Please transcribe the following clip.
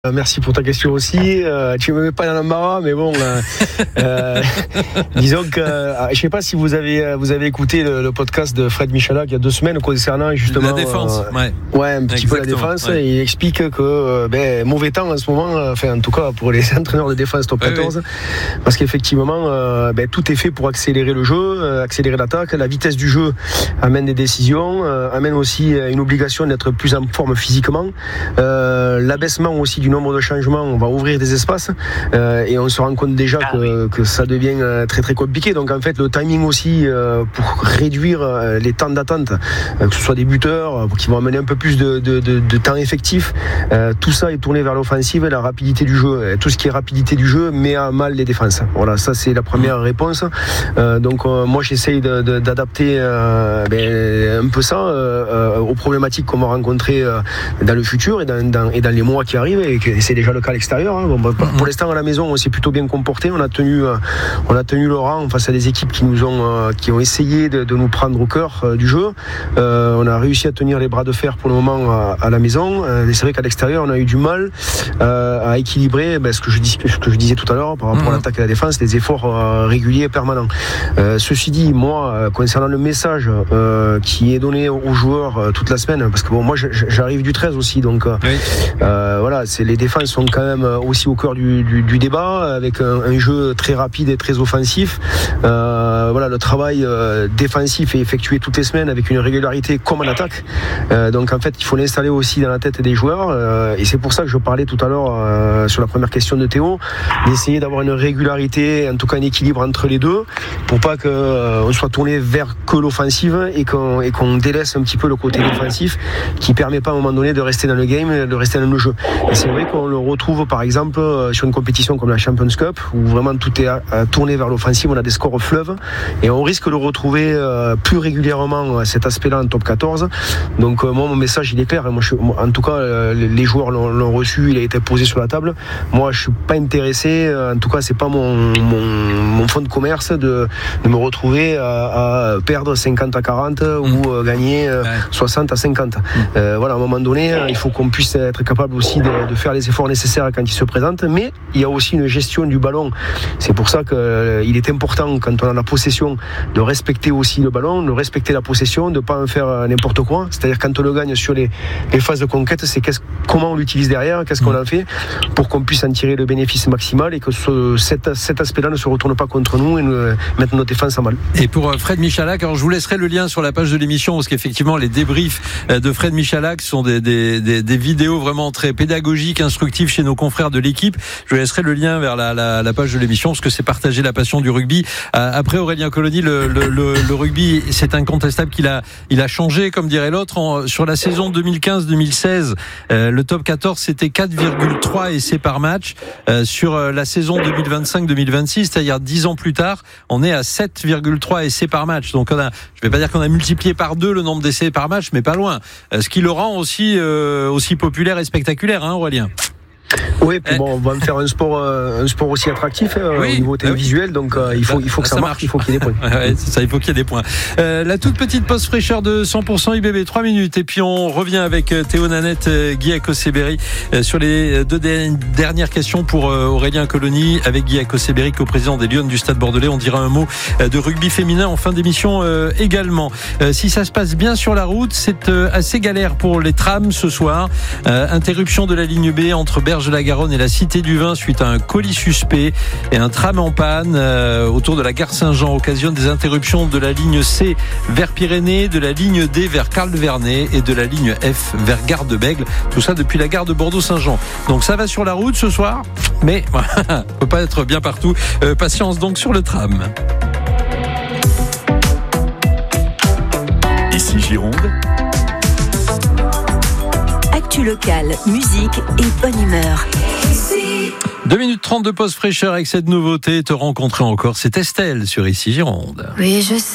Merci pour ta question aussi. Tu me mets pas dans l'embarras, mais bon, disons que je sais pas si vous avez écouté le podcast de Fred Michalak il y a 2 semaines concernant justement la défense. Un petit peu la défense. Ouais. Il explique que mauvais temps en ce moment, enfin en tout cas pour les entraîneurs de défense top 14, parce qu'effectivement tout est fait pour accélérer le jeu, accélérer l'attaque. La vitesse du jeu amène des décisions, amène aussi une obligation d'être plus en forme physiquement. L'abaissement aussi du nombre de changements, on va ouvrir des espaces et on se rend compte déjà que ça devient très très compliqué. Donc en fait le timing aussi pour réduire les temps d'attente, que ce soit des buteurs qui vont amener un peu plus de temps effectif, tout ça est tourné vers l'offensive et la rapidité du jeu. Tout ce qui est rapidité du jeu met à mal les défenses. Voilà, ça c'est la première réponse. Donc moi j'essaye d'adapter un peu ça aux problématiques qu'on va rencontrer dans le futur et dans les mois qui arrivent, et c'est déjà le cas à l'extérieur. Pour l'instant à la maison on s'est plutôt bien comporté, on a tenu le rang face à des équipes qui ont essayé de nous prendre au cœur du jeu. On a réussi à tenir les bras de fer pour le moment à la maison, et c'est vrai qu'à l'extérieur on a eu du mal à équilibrer ce que je disais tout à l'heure par rapport à l'attaque et à la défense, les efforts réguliers et permanents. Ceci dit, moi concernant le message qui est donné aux joueurs toute la semaine, parce que moi j'arrive du 13 aussi, donc voilà, les défenses sont quand même aussi au cœur du débat, avec un jeu très rapide et très offensif. Le travail défensif est effectué toutes les semaines avec une régularité comme en attaque. Donc en fait il faut l'installer aussi dans la tête des joueurs, et c'est pour ça que je parlais tout à l'heure sur la première question de Théo, d'essayer d'avoir une régularité, en tout cas un équilibre entre les deux, pour pas qu'on soit tourné vers que l'offensive et qu'on délaisse un petit peu le côté défensif qui permet pas à un moment donné de rester dans le game, de rester dans le jeu. Et c'est vrai qu'on le retrouve par exemple sur une compétition comme la Champions Cup, où vraiment tout est tourné vers l'offensive, on a des scores fleuves et on risque de le retrouver plus régulièrement cet aspect-là en top 14. Donc moi mon message il est clair, en tout cas les joueurs l'ont reçu, il a été posé sur la table. Moi je suis pas intéressé, en tout cas c'est pas mon fonds de commerce de me retrouver à perdre 50 à 40 ou gagner 60 à 50. À un moment donné il faut qu'on puisse être capable aussi de faire les efforts nécessaires quand il se présente, mais il y a aussi une gestion du ballon. C'est pour ça qu'il est important, quand on a la possession, de respecter aussi le ballon, de respecter la possession, de ne pas en faire n'importe quoi. C'est-à-dire quand on le gagne sur les phases de conquête, c'est comment on l'utilise derrière, qu'est-ce qu'on en fait pour qu'on puisse en tirer le bénéfice maximal et que cet aspect-là ne se retourne pas contre nous et nous mettre notre défense à mal. Et pour Fred Michalak, alors je vous laisserai le lien sur la page de l'émission, parce qu'effectivement les débriefs de Fred Michalak sont des vidéos vraiment très pédagogiques, instructives chez nos confrères de l'équipe. Je laisserai le lien vers la page de l'émission, parce que c'est partager la passion du rugby. Après Aurélien Colony, le rugby, c'est incontestable qu'il a changé, comme dirait l'autre. Sur la saison 2015-2016, le top 14 c'était 4,3 essais par match. Sur la saison 2025-2026, c'est-à-dire 10 ans plus tard, on est à 7,3 essais par match. Donc je vais pas dire qu'on a multiplié par 2 le nombre d'essais par match, mais pas loin. Ce qui le rend aussi populaire et spectaculaire, Aurélien. Oui, puis on va me faire un sport aussi attractif au niveau télévisuel, donc il faut que ça marche, il faut qu'il y ait des points. C'est ça, il faut qu'il y ait des points. La toute petite pause fraîcheur de 100% IBB, 3 minutes, et puis on revient avec Théo Nanette, Guy Akoseberi sur les 2 dernières questions pour Aurélien Colony, avec Guy Akoseberi, co-président des Lions du Stade Bordelais. On dira un mot de rugby féminin en fin d'émission également. Si ça se passe bien sur la route, c'est assez galère pour les trams ce soir. Interruption de la ligne B entre Berge-la-Garonne et la Cité du Vin suite à un colis suspect, et un tram en panne autour de la gare Saint-Jean occasionne des interruptions de la ligne C vers Pyrénées, de la ligne D vers Carle-Vernet et de la ligne F vers Gare de Bègle. Tout ça depuis la gare de Bordeaux-Saint-Jean. Donc ça va sur la route ce soir, mais on peut pas être bien partout. Patience donc sur le tram. Ici Gironde. Actu local, musique et bonne humeur. 2 minutes 30 de pause fraîcheur avec cette nouveauté. Te rencontrer encore, c'est Estelle sur Ici Gironde. Oui, je sais.